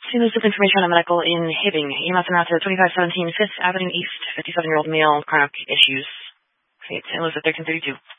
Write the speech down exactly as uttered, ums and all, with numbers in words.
Saint Louis information on medical in Hibbing. E M S announced twenty-five seventeen Fifth Avenue East, fifty-seven-year-old male, chronic issues. Saint Louis at thirteen thirty-two.